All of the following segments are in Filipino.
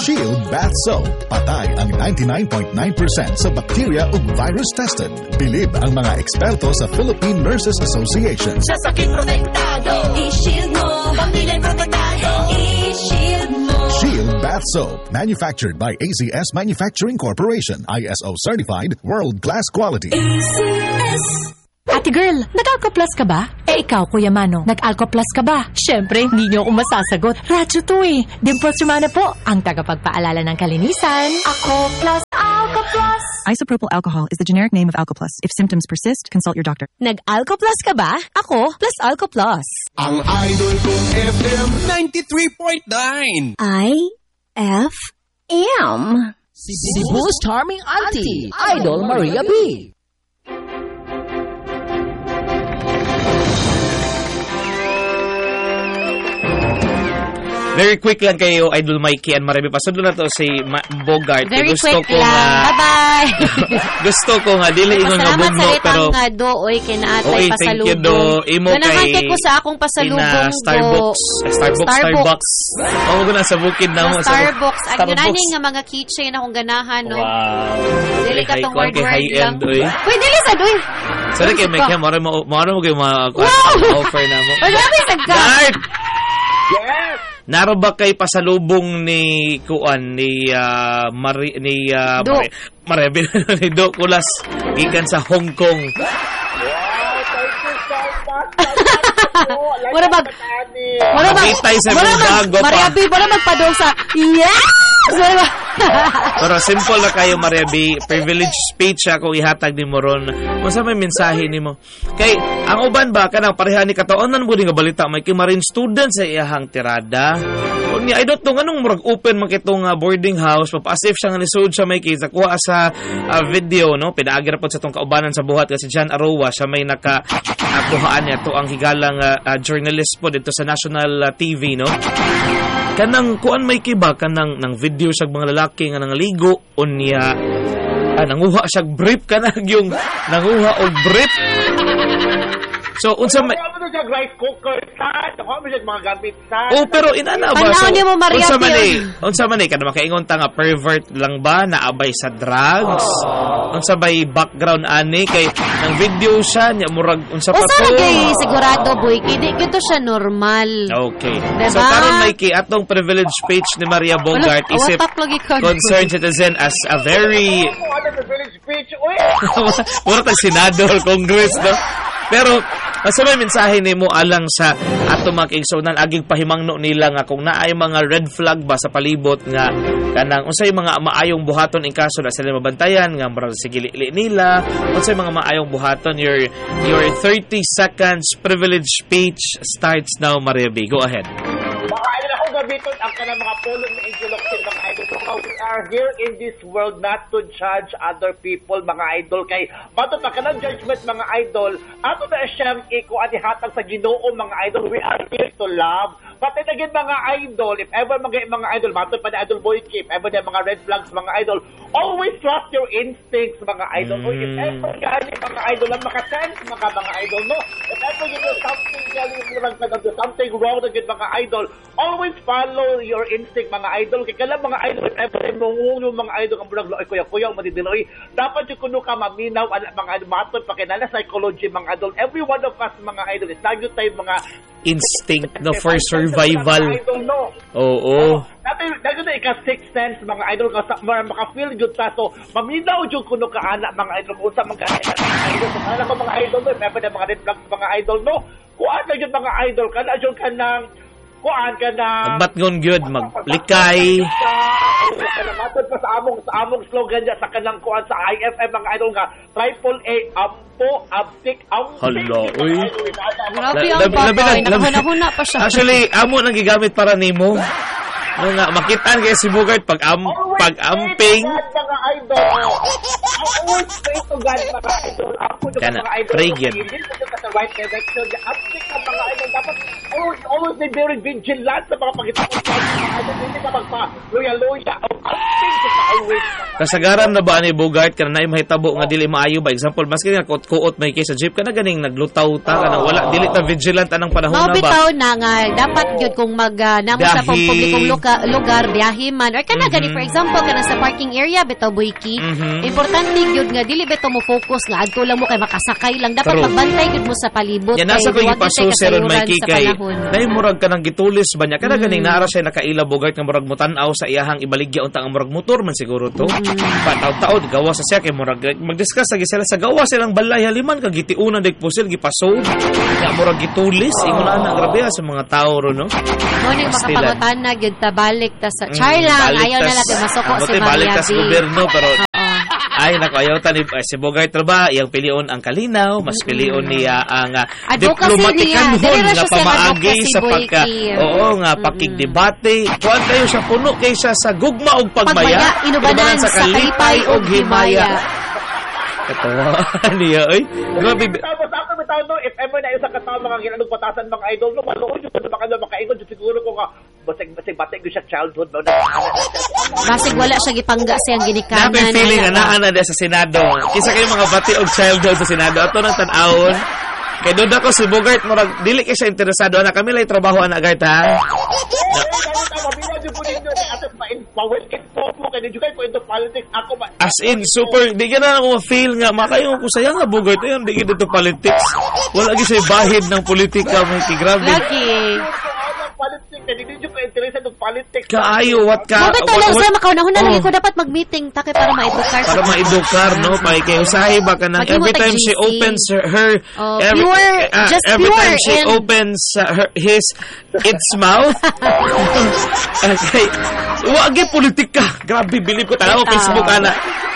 Shield Bath Soap. Patay ang 99.9% sa bacteria ug virus tested. Bilib ang mga eksperto sa Philippine Nurses Association. Sa sakit protektado, i-shield mo. Pamilya protektado, i-shield mo. Shield Bath Soap. Manufactured by AZS Manufacturing Corporation. ISO certified, world-class quality. AZS. Ate girl, nag-Alco-Plus ka ba? Ikaw, Kuya Mano, nag-Alco-Plus ka ba? Siyempre, hindi niyo ako masasagot. Radyo to eh. Dimples Romana po, ang tagapagpaalala ng kalinisan. Alco-Plus, Alco-Plus. Isopropyl alcohol is the generic name of Alco-Plus. If symptoms persist, consult your doctor. Nag-Alco-Plus ka ba? Ako, plus Alco-Plus. Ang idol kong FM 93.9 IFM. Cebu's charming auntie, Idol Maria B. Very quick lang kayo, Idol Mikey and Marami. Pasado na to si Bogart. Very gusto quick ko lang. Bye-bye. Gusto ko nga, dili ingon nga bugno, pero... Salamat sa nga do, oy, kinaatay oy, pasalubong. thank you do. Imo kay... ko sa akong pasalubong Starbucks. Starbucks. Oo, ko na sa bukid na mo. Starbucks. Ang yun nga mga keychain akong ganahan, no? Wow. Dili ka tong word lang. Uy, dili sa doy. Sorry kay Mekya, mara mo kayo offer na mo. Marami sa ka. Guard! Yes! Naro ba kay pasalubong ni Kuan ni Marebe ni Do Kulas gikan sa Hong Kong. Wala magpadong sa Pero simple na kayo, Maria B. Privilege speech ako ihatag ni Moron. Masa may mensahe ni mo. Kay, ang uban ba, kanang pareha ni Kataonan mo din nga balita, may kimarin student sa iyahang tirada. I don't know, anong murag open makitong boarding house, papasif siya nga ni Sood siya may kita, kuha sa video, no? Pinaagir po sa itong kaubanan sa buhat kasi John Arowa, siya may nakakuhaan niya. Ito ang higalang journalist po dito sa National TV, no? Kanang kuan may kiba kanang nang video siya mga lalaki nga nangaligo unya nanguha siya brief kanang yung nanguha og brief. So unsa may rice cooker sa mga gamit sa pero inana ba so unsa man kada makaingon ta nga pervert lang ba naabay sa drugs unsa bay background ani kay nang video siya nya murag unsa pa to sigurado boy kidi kito siya normal. Okay, diba? So karon may atong privilege page ni Maria Bogart isip concerned citizen as a very privilege page mura tag senador congress no. Pero asa may mensahe nimo alang sa ato mga kaigsunan aging pahimangno nila nga kung naay mga red flag ba sa palibot nga kanang unsay mga maayong buhaton in kaso na sila mabantayan nga marang sigili nila unsay mga maayong buhaton your 30 seconds privilege speech starts now. Maria B, go ahead. Gabiton ang kanang mga pulong na intellectual mga idol. We are here in this world not to judge other people mga idol kay bato ta kanang judgment mga idol ato na siyang ikuanihatag sa Ginoo mga idol. We are here to love but then again mga idol if ever mga idol bato pa ni Idol Boy Keep ever na mga red flags mga idol always trust your instincts mga idol. Or if ever gani mga idol ang makasense mga idol no if ever you do something something wrong na mga idol always follow your instinct mga idol kay kala mga idol ever mo mga idol ang bulag loy kuya madidiloy dapat yung kuno ka maminaw mga idol maton pa kinala psychology mga idol every one of us mga idol is nagyo tayo mga instinct no for survival idol no oo dati na ika-sixth sense mga idol ka maka-feel good ta so maminaw yung kuno ka ana mga idol kung sa mga idol sa mga idol no ever na mga red flags mga idol no kuan na yung mga idol kana yung kanang kuan ka na magbatngon gyud maglikay matod pa sa among slogan sa kanang kuan sa IFM mga idol nga AAA ampo abtik hello uy grabe ang bagay nakahuna pa siya actually amo nang gigamit para nimo nga makitaan kay si Bogart pag pag-amping. Mga idol. Always pray to God, mga idol. Ako yung Kana, mga idol. pray yun. Hindi ka sa right direction. Amping ka, mga idol. Dapat always be very vigilant sa mga pagkitapos. Hindi ka magpa-luya-luya. Amping ka always. Kasagaran na ba ni Bogart ka na mahitabo nga dili maayo ba? Example, maski nga kuot may kay sa jeep ka na ganing naglutaw ta ka na wala dili ta vigilant anang panahon na ba? Mabitaw na nga dapat gyud kung namo sa publikong lugar biyahe man or kana gani for example kana sa parking area bitaw boyki. Importante gyud nga dili bitaw mo focus nga adto lang mo kay makasakay lang dapat magbantay gyud mo sa palibot. Yan nasa ko ipasuseron may kikay. Nay murag ka nang gitulis ba niya kana ganing naara siya nakaila Bogart nga murag mutan-aw sa iyahang ibaligya unta ang murag motor man siguro to. Pataw-taw gawa sa siya kay murag mag-discuss lagi sila sa gawa silang balay haliman kag gitiunan dig pusil gipaso. Ya murag gitulis ingon ana grabe sa mga tao ro no. Mo ning makapangutan na gyud ta balik ta sa char lang ayaw na lang masuko si Maria. Balik ta sa gobyerno pero ay nako ayaw ta ni si Bogart ba iyang pilion ang kalinaw mas pilion niya ang diplomatikan nga pamaagi sa pagka nga pakigdebate kuan kayo sa puno kaysa sa gugma og pagmaya inubanan sa kalipay og himaya. Katawa niya oy grabe. Tapos ako bitaw no if ever na isa ka tawo mga ginanong patasan mga idol no maluod yung baka na makaingon siguro ko nga basig batay ko siya childhood no basig wala siya gipangga siyang ginikanan. Dapat feeling ana sa Senado. Kisa kayo mga bati og childhood sa Senado ato nang tan-awon. Kay doon ako si Bogart murag dili kay siya interesado ana kami lay trabaho ana gayt ha. As in super di ka na ako ma-feel nga makayo ko sayang nga Bogart ayon di dito politics. Wala gi say bahid ng politika may kigrabe. Lagi. Politics hindi ko interested ng politics. Kaayo what ka. Bakit lang sa makaunahon na lagi ko dapat mag-meeting ta kay para ma-edukar. Para ma-edukar no pay kay usahay ba kanang every time she opens her every time she opens its mouth. Okay. Wagi politika. Grabe bilib ko tanaw Facebook ana.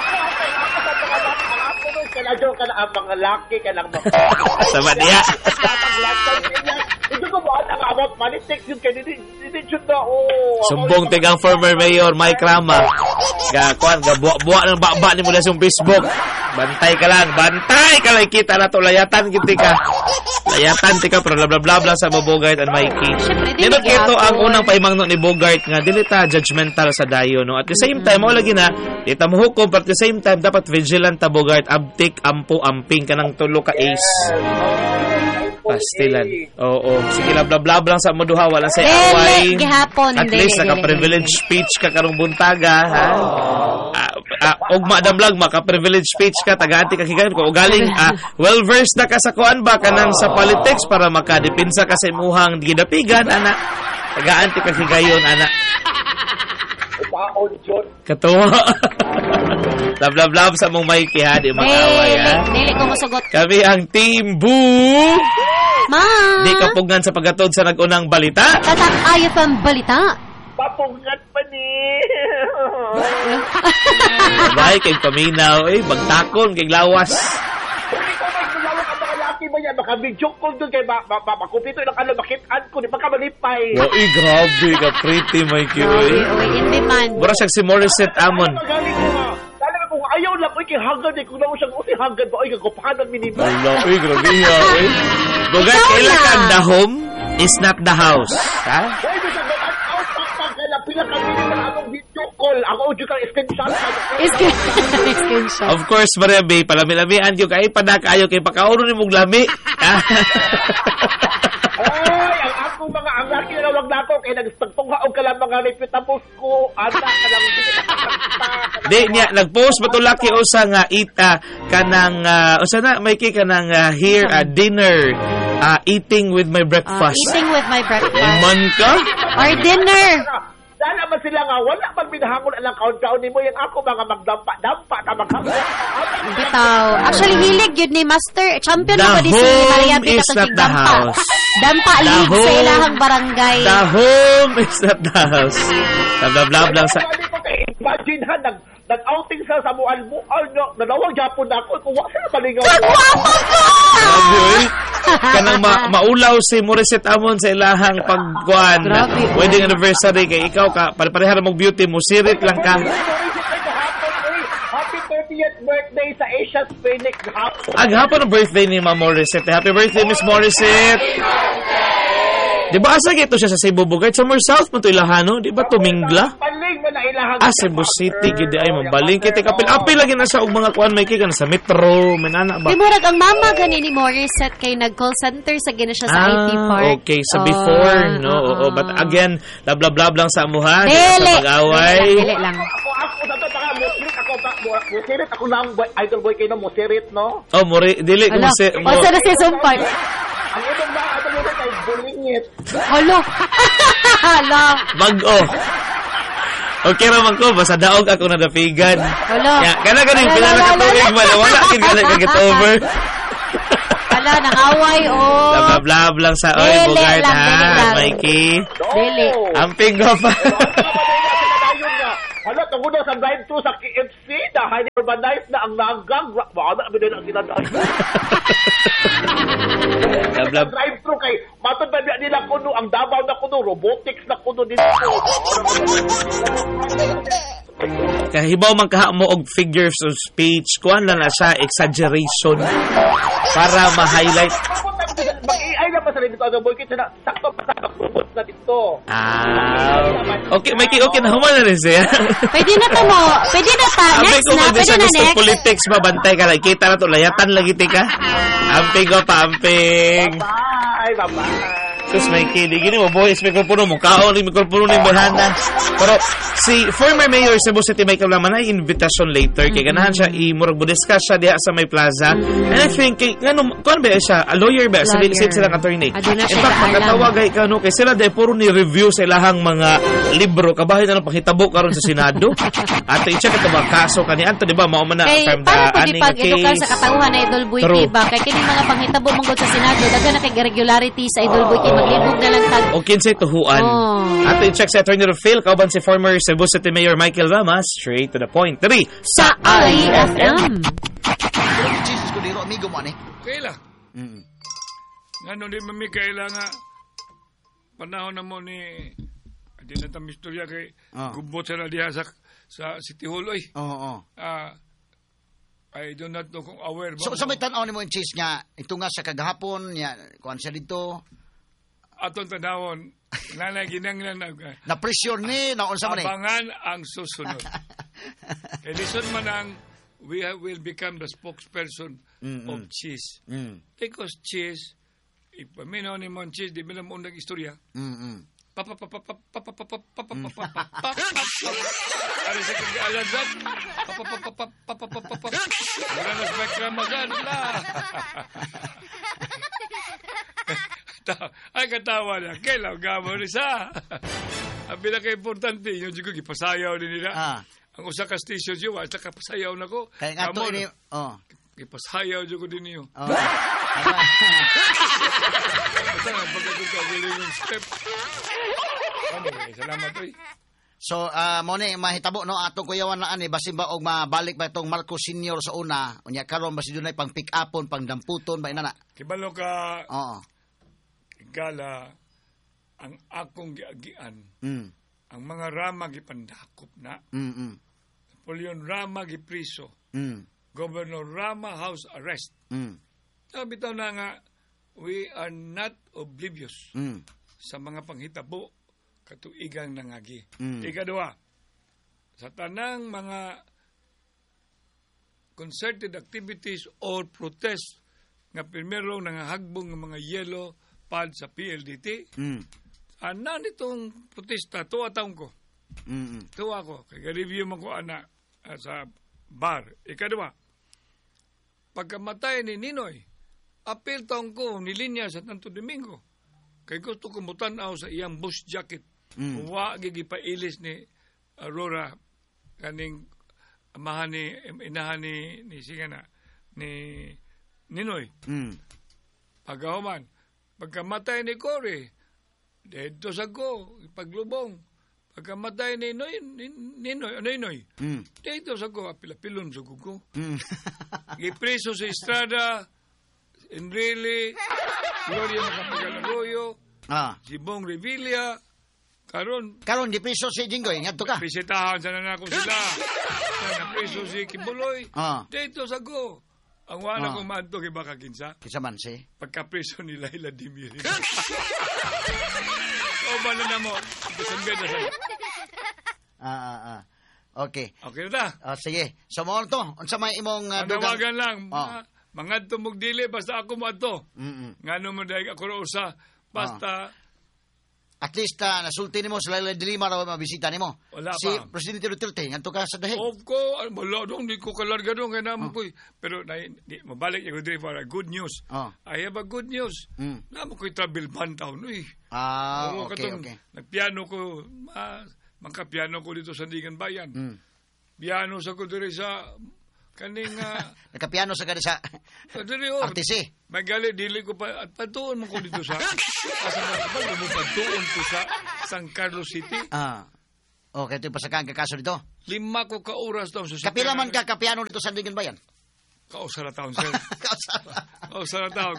Kanadyo ka na ang mga laki ka lang mga. Sama niya. Ito ko ba ang about politics yun kaya hindi na sumbong tigang former mayor Mike Rama. Gabuwa ng baba ni mula sa Facebook. Bantay ka lang kita na to layatan kitika. Layatan tika pero bla bla bla sa Bogart and Mikey. Nindot ito ang unang paimangno ni Bogart nga dili ta judgmental sa dayo no. At the same time mo lagi na ita mo hukom but at the same time dapat vigilant ta Bogart abtik ampo amping kanang tulo ka ace. Pastilan. Oo. Sige bla bla bla sa moduha wala say away. At least naka-privilege speech ka karong buntaga ha. Og madamlag maka-privilege speech ka tagaati ka higayon ko galing well versed na ka sa kuan ba kanang sa politics para makadepinsa ka sa imuhang gidapigan ana. Tagaanti ka higayon ana. Katuwa. Lablab sa mong Mikey ha, di mag-away ha. Dili ko masugot. Kami ang Team Boo. Ma! Di kapugngan sa paggatod sa nagunang balita. Tatak-ayo pang balita. Papungat pa ni. Sabay, kay paminaw. Bagtakon, kay lawas. Baka video call doon kay makumpito ilang makitaan ko di pagkamalipay. Grabe ka pretty Mikey. Hindi man. Mura siya si Morissette Amon. Talaga kung ayaw lang kay hagad kung naman siyang usi hagad ba kapahanan minimum. Grabe ha. Bogart kailan ka the home is not the house. Ha? Ako yung screenshot. Of course, Maria Bay, palami-lamian yung kay padakayo kay pakauno ni mong lami. Ay, ang akong mga ang laki na wag nato kay nagstagtungha og kala mga reputables ko. Anda ka lang. Di niya nag-post ba to laki usa nga ita kanang usa na may kay kanang here dinner eating with my breakfast. Eating with my breakfast. Man ka? Or dinner. Sana man sila nga, wala pag binahangon alang countdown ni mo, yung ako mga magdampa-dampa na maghanggang. Bitaw. Actually, hilig yun ni Master. Champion the mo di si Maria Bita sa tigdampa. Dampa league sa ilahang barangay. The home is not the house. Bla-bla-bla lang sa... Imagine ha, nag-outing sa mual-mual nyo. Nanawag Japon na ako. Kung wala sila malingaw. Grabe, oy. Kanang maulaw si Morissette Amon sa ilahang pagkuhan. Grabe. Wedding anniversary kay ikaw ka. Pare-pareha mong beauty mo. Sirit lang ka. Happy 30th birthday sa Asia's Phoenix hapon. Hapon ang birthday ni Ma'am Morissette. Happy birthday, Miss Morissette. Di ba asa gito siya sa Cebu Bugay? Somewhere south mo to ilahano? Di ba tumingla? Paling mo na ilahang. Cebu City. Gidi ay mabaling. Kiti kapil-apil lagi na sa og mga kuan may kika na sa metro. May nana ba? Di murag ang mama gani ni Morissette kay nag-call center sa gina siya sa IT Park. Okay. Sa before, no? Oo. But again, blah lang sa amuhan. Dili. Sa pag-away. Dili lang. Ako sa to taka musirit ako lang idol boy kayo no musirit no. Oh, dili Hala. kung O sa na si Sumpay. Ang ibang mga idol boy kay bulingit. Halo. Hala. Bag-o. Okay raman ko, basta daog ako na dapigan. Hala. Kana ganing pinala ka tuig ba? Wala kin ka get over. Hala, nangaway o. Blah lang sa oy Dili Bugard lang, dili ha, lang. Mikey. Dili. Amping ko pa. Hala, tungod na sa drive-thru sa KFC na highly urbanized na ang nanggang. Baka na din ang sinadayo. Blah. Drive-thru kay matod ba nila kuno ang Davao na kuno robotics na kuno dito. Kahibaw man kaha mo og figures of speech, kuan lang na siya exaggeration para ma-highlight. Mag-AI na pa sa dito ang boy kitchen na sakto pa sa robot na dito. Okay, Mikey, okay na human na rin siya. Pwede na to mo. Pwede na ta. Amping Next ko na. magdi Pwede sa na gusto next. politics, mabantay ka lang. Kita na to, layatan lagi ka. Amping ko pa, amping. Bye. Sus, Mikey, di gini mo, boys, mikropono mo. Kaon, mikropono ni Berhana. Pero, si former Mayor Cebu City, Michael Laman, ay invitation later. Kaya ganahan siya, imurag budiscuss siya diha sa may plaza. And I think, kuan ba siya? A lawyer ba? Sa same silang attorney. Aduna In siya fact, kaalam. pagkatawag ay kano, kay sila dahil puro ni-review sa ilahang mga libro. Kabahin na ng panghitabo karon sa Senado. At i-check ito ba, kaso kanian to, di ba? Mao man na Kay, from the paano po di aning pag-edukar case. sa katauhan na Idol Boy True. ba? Kay kini mga panghitabo manggod sa Senado, daga na kay irregularity sa Idol Boy, kay maglibog na lang tag. O kinsay tuhuan. Oh. At i-check sa Attorney Phil, kauban si former Cebu City Mayor Michael Rama, straight to the point. 3 Sa IFM. Jesus ko dito, amigo mo, Kaila. Nga nung di mami kaila nga, panahon na mo ni, di na tami istorya kay, gubot sa na diha sa City Hall, oy. Oo. I do not know kung aware ba. So, sa may tanaw ni mo yung cheese nga, ito nga sa kagahapon, kuhan siya dito. Atong tanawon, nanay ginanglan na, Na-pressure ni, naon sa man abangan ang susunod. Kaya listen man ang, we will become the spokesperson of cheese. Because cheese, ipaminaw ni Mon cheese, di ba na mo nag-istorya? Ano sa kag-alansan? Maranas may kramagan la. Ay katawa niya. Kailan gamo ni sa. Ang pinaka-importante, yung juga gipasayaw din nila. Ang usa ka station siya, wala ka pasayaw na ko. Kaya nga to ini, gipasayaw juga din niyo. Basta nga, pagkakagaling yung step. Anyway, salamat oy. So, mo ni mahitabo no atong kuyawan na ani basin ba og mabalik ba itong Marcos Senior sa una, unya karon basi dunay pang pick upon, pang damputon ba inana. Kibalo ka. Oo. Gala ang akong giagian. Ang mga rama gipandakop na. Napoleon Rama gipriso. Governor Rama house arrest. Bitaw na nga, we are not oblivious sa mga panghitabo katuigang nangagi. Ikadua, sa tanang mga concerted activities or protest nga primero nangahagbong ng mga yellow pad sa PLDT, ana nitong protesta, tuwa taong ko. Tuwa ko. Kaya review mo ko ana sa bar. Ikadua, pagkamatay ni Ninoy, apel taong ko nilinya sa Santo Domingo. Kaya gusto ko mutanaw sa iyang bush jacket. Huwa gigipailis ni Aurora kaning amahan ni inahan ni Singana ni Ninoy. Pagahuman, pagkamatay ni Cory, dito sa go, paglubong. Pagkamatay ni Noy. Dito sa ko, apilapilon sa kuko. Gipreso sa Estrada, Enrile, Gloria Macapagal-Arroyo, si Bong Revilla, karon di preso si Jinggoy, ngadto ka. Bisitahan sa nanako sila. Napreso si Kibuloy. Dito sa ko. Ang wala kong maadto kay baka kinsa. Kinsa man si? Pagkapreso ni Laila Dimirin. O ba na mo? December na sa. Okay. Okay na ta? Sige. So, mo to. Unsa may imong Panawagan lang. Mga tumog dili, basta ako mo ato. Nga mo dahil ako ro usa. Basta... At least, nasulti ni mo sa Laila de Lima raw mabisita ni mo. Wala si pa. Presidente Duterte, nganto ka sa dahil. Of course. Wala dong, di ko kalarga dong. Kaya naman ko. Pero, mabalik yung day for a good news. I have a good news. Naman ko'y travel ban taon. Okay. Nagpiano ko, makapiano ko dito sa Sandigan Bayan. Piano sa ko diri sa kaning nagkapiano sa kani sa artisi. Magali dili ko pa at patuon mo ko dito sa asa ba mo patuon ko sa San Carlos City. Okay, ito pasakan ka kaso dito. 5 ko ka oras daw sa kapila man ka kapiano dito sa Sandigan Bayan. Kausara taon sir. Kausara taon.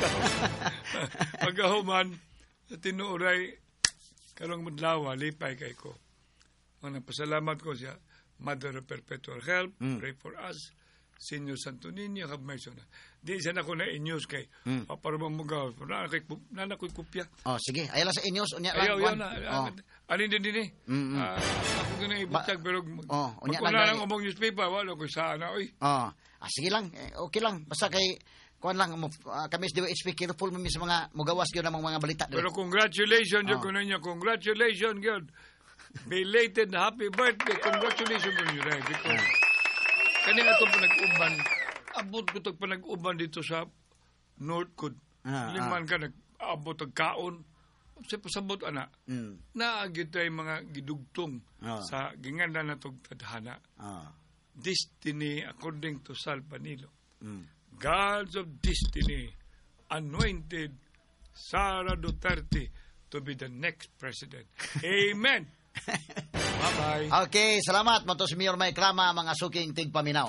Pagkahuman tinuray karong madlaw lipay kay ko. Ang pasalamat ko siya Mother of Perpetual Help, pray for us. Senior Santo Niño, have mercy on us. Di siya na ko na inyos kay para mamugaw. Nana ko'y kupya. Sige. Ayaw lang sa inyos. Ayaw na. Alin din eh. Ako ko na ibutag pero pag wala lang umong newspaper, wala ko sana. Sige lang. Okay lang. Basta kay kuan lang kami sa DOHP careful mo sa mga mugawas gyud ang mga balita. Pero congratulations yo kuno niya. Congratulations gyud. Belated happy birthday. Congratulations on you, because kanina itong panag-uban, abot ko itong panag-uban dito sa North Cod. Liman ka nag-abot ang kaon. Sa pasabot, anak, naagit tayo mga gidugtong sa ginganda na itong tadhana. Destiny according to Sal Panilo. Gods of Destiny anointed Sara Duterte to be the next president. Amen! Bye-bye. Okay, salamat. Mato si Mayor May Krama, mga suking tigpaminaw.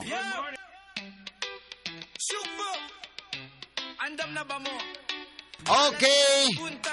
Super! Andam na ba mo? Okay.